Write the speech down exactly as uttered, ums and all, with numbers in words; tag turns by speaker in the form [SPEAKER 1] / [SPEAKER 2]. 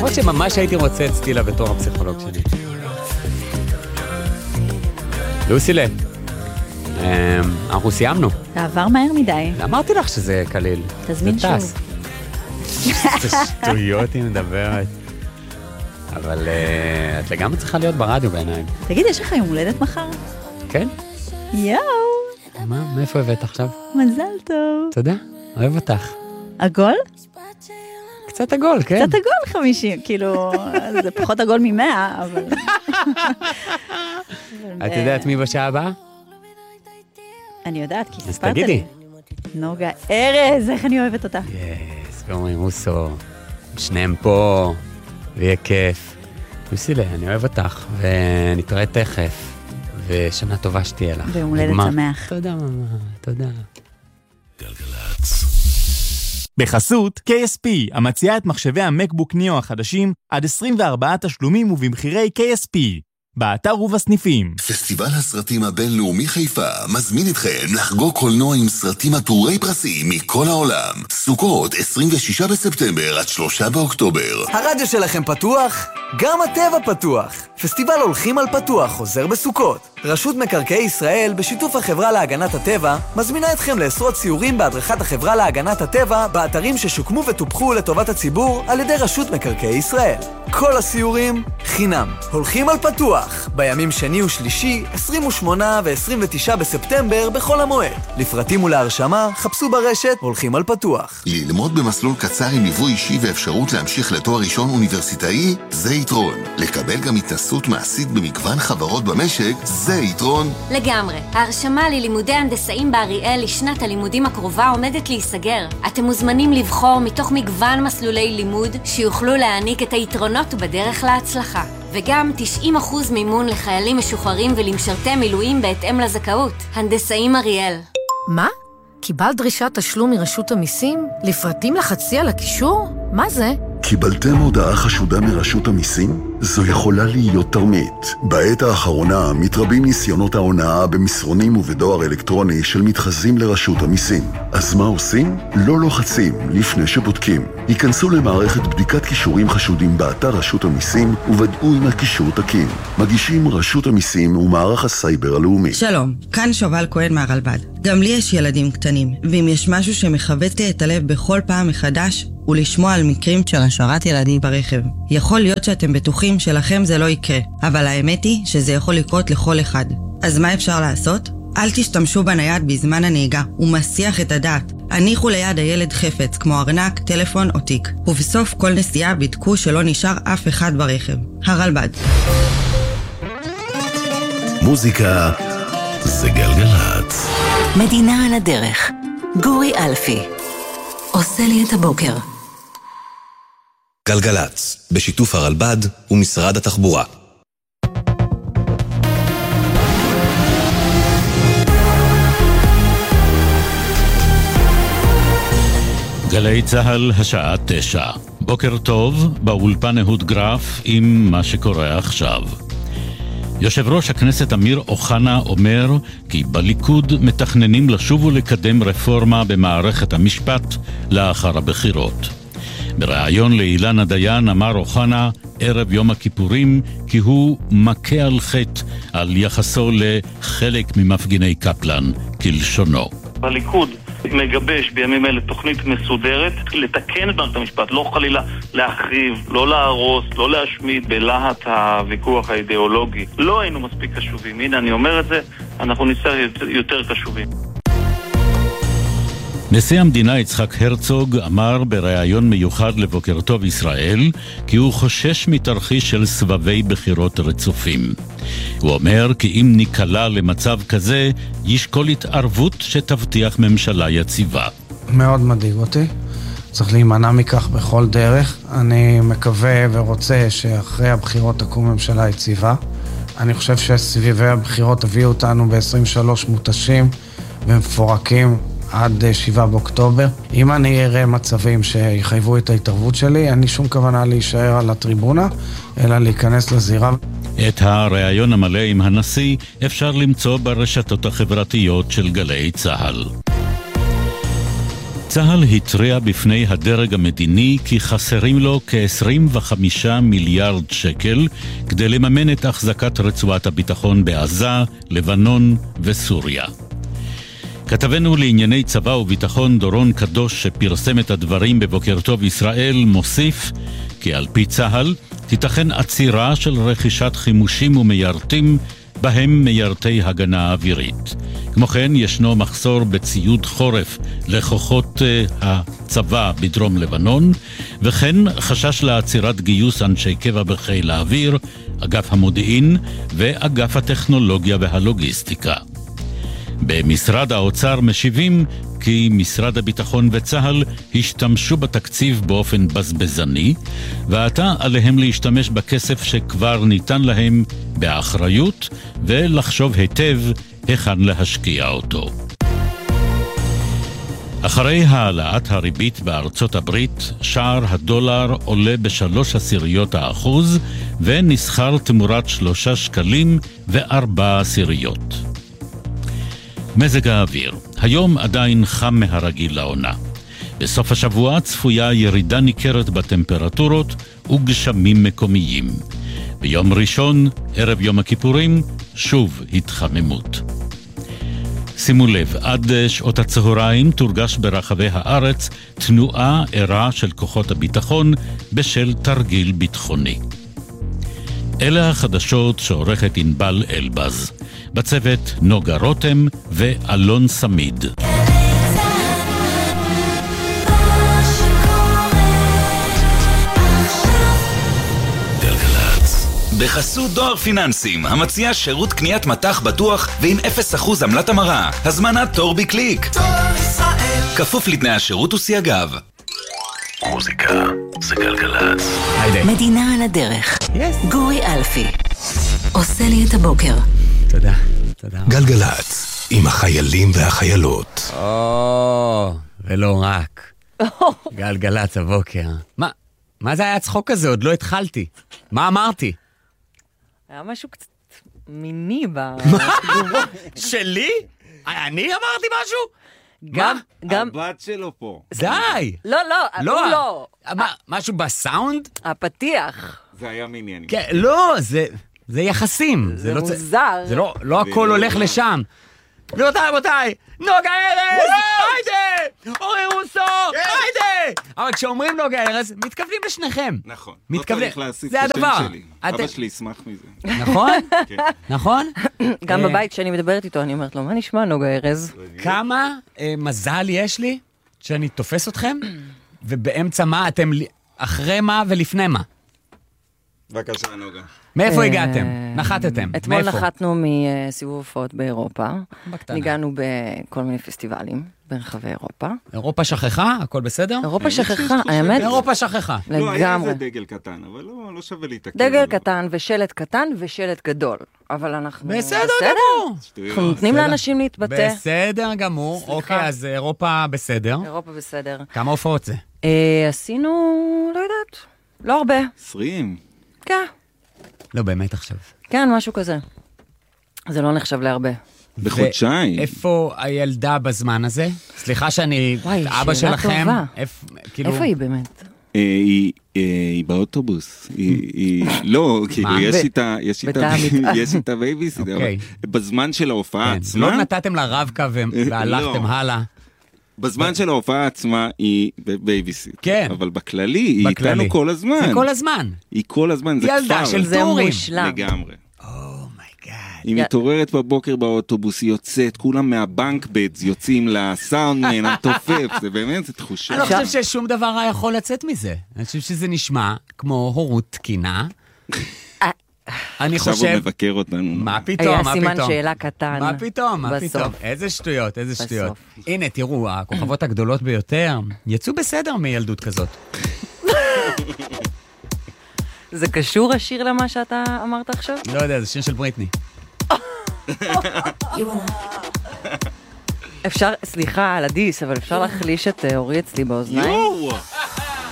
[SPEAKER 1] למרות שממש הייתי רוצה את סטילה בתור הפסיכולוג שלי. לוסילה, אנחנו סיימנו.
[SPEAKER 2] זה עבר מהר מדי.
[SPEAKER 1] אמרתי לך שזה קליל.
[SPEAKER 2] תזמין שוב.
[SPEAKER 1] זה שטויות היא מדברת. אבל את לגמרי צריכה להיות ברדיו בעיניים.
[SPEAKER 2] תגיד, יש לך יום הולדת מחר?
[SPEAKER 1] כן.
[SPEAKER 2] יואו.
[SPEAKER 1] מה, מאיפה הבאת עכשיו?
[SPEAKER 2] מזל טוב.
[SPEAKER 1] תודה, אוהב אותך.
[SPEAKER 2] עגול?
[SPEAKER 1] קצת עגול, כן.
[SPEAKER 2] קצת עגול חמישים, כאילו, זה פחות עגול ממאה, אבל...
[SPEAKER 1] את יודעת מי בשעה הבאה?
[SPEAKER 2] אני יודעת, כי
[SPEAKER 1] אז
[SPEAKER 2] ספרת לי.
[SPEAKER 1] תגידי.
[SPEAKER 2] נוגה ארז, איך אני אוהבת אותה.
[SPEAKER 1] יס, ואומרים מוסו, שניהם פה, ויהיה כיף. יוסילה, אני אוהב אותך, ונתראה תכף, ושנה טובה שתהיה לך.
[SPEAKER 2] ויום הולדת שמח.
[SPEAKER 1] תודה, ממה, תודה.
[SPEAKER 3] גלגלץ. בחסות K S P, המציעה את מחשבי המקבוק ניו החדשים עד עשרים וארבעה תשלומים ובמחירי K S P. באתר ובסניפים.
[SPEAKER 4] פסטיבל הסרטים הבינלאומי חיפה מזמין אתכם לחגוג קולנוע עם סרטים עטורי פרסים מכל העולם. סוכות עשרים ושישה בספטמבר עד שלושה באוקטובר.
[SPEAKER 5] הרדיו שלכם פתוח? גם הטבע פתוח. פסטיבל הולכים על פתוח חוזר בסוכות. רשות מקרקעי ישראל בשיתוף החברה להגנת הטבע מזמינה אתכם לעשרות סיורים בהדרכת החברה להגנת הטבע באתרים ששוקמו וטופחו לטובת הציבור על ידי רשות מקרקעי ישראל. כל הסיורים חינם. הולכים על פתוח בימים שני ושלישי, עשרים ושמונה ו-עשרים ותשעה בספטמבר בכל המועד. לפרטים ולהרשמה חפשו ברשת הולכים על פתוח.
[SPEAKER 4] ללמוד במסלול קצר עם ליווי אישי ואפשרות להמשיך לתואר ראשון אוניברסיטאי זה יתרון. לקבל גם התנסות מעשית במגוון חברות במשק זה יתרון.
[SPEAKER 6] לגמרי. ההרשמה ללימודי הנדסאים באריאל לשנת הלימודים הקרובה עומדת להיסגר. אתם מוזמנים לבחור מתוך מגוון מסלולי לימוד שיוכלו להעניק את היתרונות בדרך להצלחה. וגם תשעים אחוז מימון לחיילים משוחררים ולמשרתי מילואים בהתאם לזכאות. הנדסאים אריאל.
[SPEAKER 7] מה? קיבלת דרישת תשלום מרשות המיסים? לפרטים לחצי על הקישור? מה זה?
[SPEAKER 8] קיבלתם הודעה חשודה מרשות המיסים? זו יכולה להיות תרמית. בעת האחרונה מתרבים ניסיונות ההונאה במסרונים ובדואר אלקטרוני של מתחזים לרשות המיסים. אז מה עושים? לא לוחצים לפני שבודקים. היכנסו למערכת בדיקת קישורים חשודים באתר רשות המיסים וודאו אם הקישור תקין. מגישים רשות המיסים ומערך הסייבר הלאומי.
[SPEAKER 9] שלום, כאן שובל כהן מהרלב"ד. גם לי יש ילדים קטנים, ואם יש משהו שמחווט לי את הלב בכל פעם מחדש, ולשמוע על מקרים של השארת ילדים ברכב. יכול להיות שאתם בטוחים שלכם זה לא יקרה, אבל האמת היא שזה יכול לקרות לכל אחד. אז מה אפשר לעשות? אל תשתמשו בנייד בזמן הנהיגה, הוא מסיח את הדעת. הניחו ליד הילד חפץ, כמו ארנק, טלפון או תיק. ובסוף כל נסיעה בדקו שלא נשאר אף אחד ברכב. הרלב"ד.
[SPEAKER 3] מוזיקה זה גלגלץ.
[SPEAKER 10] מדינה על הדרך. גורי אלפי. עושה לי את הבוקר.
[SPEAKER 11] גלגלץ, בשיתוף הרלב"ד ומשרד התחבורה.
[SPEAKER 12] גלי צהל השעה תשע. בוקר טוב, באולפן אהוד גרף עם מה שקורה עכשיו. יושב ראש הכנסת אמיר אוחנה אומר כי בליכוד מתכננים לשוב ולקדם רפורמה במערכת המשפט לאחר הבחירות. בריאיון לאילנה דיין אמר אוחנה ערב יום הכיפורים כי הוא מכה על חטא על יחסו לחלק ממפגיני קפלן כלשונו.
[SPEAKER 13] בליכוד מגבש בימים אלה תוכנית מסודרת לתקן את מערכת המשפט, לא חלילה להחריב, לא להרוס, לא להשמיד בלהט הוויכוח האידיאולוגי. לא היינו מספיק קשובים. הנה אני אומר את זה, אנחנו נצטרך יותר קשובים.
[SPEAKER 12] נשיא המדינה יצחק הרצוג אמר בריאיון מיוחד לבוקר טוב ישראל כי הוא חושש מתרחיש של סבבי בחירות רצופים. הוא אומר כי אם ניקלע למצב כזה ישקול התערבות שתבטיח ממשלה יציבה.
[SPEAKER 14] מאוד מדאיג אותי, צריך להימנע מכך בכל דרך. אני מקווה ורוצה שאחרי הבחירות תקום ממשלה יציבה. אני חושב שסביבי הבחירות הביאו אותנו ב-עשרים ושלוש מותשים ומפורקים עד שבעה באוקטובר. אם אני אראה מצבים שיחייבו את ההתערבות שלי, אין לי שום כוונה להישאר על הטריבונה, אלא להיכנס לזירה.
[SPEAKER 12] את הריאיון המלא עם הנשיא אפשר למצוא ברשתות החברתיות של גלי צהל. צה"ל התריע בפני הדרג המדיני כי חסרים לו כ-עשרים וחמישה מיליארד שקל כדי לממן את החזקת רצועת הביטחון בעזה, לבנון וסוריה. כתבנו לענייני צבא וביטחון דורון קדוש שפרסם את הדברים בבוקר טוב ישראל מוסיף כי על פי צה"ל תיתכן עצירה של רכישת חימושים ומיירטים בהם מיירטי הגנה אווירית. כמו כן ישנו מחסור בציוד חורף לכוחות uh, הצבא בדרום לבנון, וכן חשש לעצירת גיוס אנשי קבע בחיל האוויר, אגף המודיעין ואגף הטכנולוגיה והלוגיסטיקה. במשרד האוצר משיבים כי משרד הביטחון וצה"ל השתמשו בתקציב באופן בזבזני, ועתה עליהם להשתמש בכסף שכבר ניתן להם באחריות ולחשוב היטב היכן להשקיע אותו. אחרי העלאת הריבית בארצות הברית, שער הדולר עולה בשלוש עשיריות האחוז ונסחר תמורת שלושה שקלים וארבע עשיריות. מזג האוויר, היום עדיין חם מהרגיל לעונה. בסוף השבוע צפויה ירידה ניכרת בטמפרטורות וגשמים מקומיים. ביום ראשון, ערב יום הכיפורים, שוב התחממות. שימו לב, עד שעות הצהריים תורגש ברחבי הארץ תנועה ערה של כוחות הביטחון בשל תרגיל ביטחוני. אלה החדשות שעורכת ענבל אלבז. בצוות נוגה רותם ואלון סמיד.
[SPEAKER 15] בחסות דואר פיננסים, המציע שירות קניית מתח בטוח ועם אפס אחוז עמלת המרה. הזמנת תור בקליק. דואר ישראל. כפוף לתנאי השירות וסייגיו.
[SPEAKER 11] מוזיקה זה גלגלצ.
[SPEAKER 10] מדינה על הדרך. גורי אלפי. עושה לי את הבוקר.
[SPEAKER 1] תודה, תודה.
[SPEAKER 11] גלגלצ, עם החיילים והחיילות.
[SPEAKER 1] או, ולא רק. גלגלצ הבוקר. מה, מה זה היה הצחוק הזה? עוד לא התחלתי. מה אמרתי?
[SPEAKER 16] היה משהו קצת מיני ב...
[SPEAKER 1] שלי? אני אמרתי משהו?
[SPEAKER 16] גם, גם...
[SPEAKER 17] הבת שלו פה.
[SPEAKER 1] די!
[SPEAKER 16] לא, לא, הוא לא.
[SPEAKER 1] משהו בסאונד?
[SPEAKER 16] הפתיח.
[SPEAKER 17] זה היה מיני.
[SPEAKER 1] כן, לא, זה... זה יחסים.
[SPEAKER 16] זה מוזר.
[SPEAKER 1] זה לא, לא הכל הולך לשם. רבותיי, רבותיי, נוגה ארז, היידה! אורי רוסו, היידה! אבל כשאומרים נוגה ארז, מתכוונים לשניכם.
[SPEAKER 17] נכון.
[SPEAKER 1] לא
[SPEAKER 17] צריך להסיף את השם שלי. אבא שלי ישמח מזה.
[SPEAKER 1] נכון? נכון?
[SPEAKER 16] גם בבית שאני מדברת איתו, אני אומרת לו, מה נשמע נוגה ארז?
[SPEAKER 1] כמה מזל יש לי שאני תופס אתכם, ובאמצע מה אתם, אחרי מה ולפני מה?
[SPEAKER 17] בבקשה, נוגה.
[SPEAKER 1] מאיפה הגעתם? נחתתם?
[SPEAKER 16] אתמול נחתנו מסיבוב הופעות באירופה. ניגענו בכל מיני פסטיבלים ברחבי אירופה.
[SPEAKER 1] אירופה שכחה? הכל בסדר?
[SPEAKER 16] אירופה שכחה, האמת?
[SPEAKER 1] אירופה שכחה.
[SPEAKER 17] לא, היה איזה דגל קטן, אבל לא שווה להתעכב.
[SPEAKER 16] דגל קטן ושלט קטן ושלט גדול. אבל אנחנו...
[SPEAKER 1] בסדר גמור.
[SPEAKER 16] אנחנו נותנים לאנשים להתבטא.
[SPEAKER 1] בסדר גמור. אוקיי, אז אירופה בסדר.
[SPEAKER 16] אירופה בסדר.
[SPEAKER 1] כמה הופעות זה?
[SPEAKER 16] עשינו, לא יודעת, לא הרבה.
[SPEAKER 17] עשרים.
[SPEAKER 16] כן.
[SPEAKER 1] לא, באמת עכשיו.
[SPEAKER 16] כן, משהו כזה. זה לא נחשב להרבה.
[SPEAKER 17] בחודשיים.
[SPEAKER 1] איפה הילדה בזמן הזה? סליחה שאני...
[SPEAKER 16] וואי,
[SPEAKER 1] אבא
[SPEAKER 16] שאלה
[SPEAKER 1] שלכם,
[SPEAKER 16] טובה.
[SPEAKER 1] איפ, כאילו...
[SPEAKER 16] איפה היא באמת?
[SPEAKER 17] היא, היא באוטובוס. היא, לא, כאילו, יש איתה, יש איתה, יש איתה בייביסיטר. בזמן של ההופעה עצמה...
[SPEAKER 1] לא נתתם לה רבקה והלכתם הלאה.
[SPEAKER 17] בזמן של ההופעה עצמה היא בייביסיט.
[SPEAKER 1] כן.
[SPEAKER 17] אבל בכללי, היא איתנו כל הזמן.
[SPEAKER 1] זה כל הזמן.
[SPEAKER 17] היא כל הזמן, זה כפר.
[SPEAKER 1] ילדה של טורים.
[SPEAKER 17] לגמרי. היא מתעוררת בבוקר באוטובוס, היא יוצאת, כולם מהבנק בדס יוצאים לסאונדמן, התופף, זה באמת, זה תחושה.
[SPEAKER 1] אני לא חושב ששום דבר יכול לצאת מזה. אני חושב שזה נשמע כמו הורות תקינה. אני חושב...
[SPEAKER 17] עכשיו הוא מבקר אותנו.
[SPEAKER 1] מה פתאום, מה פתאום?
[SPEAKER 16] היה סימן שאלה קטן.
[SPEAKER 1] מה פתאום, מה פתאום? איזה שטויות, איזה שטויות. הנה, תראו, הכוכבות הגדולות ביותר יצאו בסדר מילדות כזאת.
[SPEAKER 16] זה קשור השיר למה שאתה אמרת עכשיו?
[SPEAKER 1] לא יודע, זה שיר של בריטני.
[SPEAKER 16] אפשר, סליחה על הדיס, אבל אפשר להחליש את אורי אצלי באוזניים?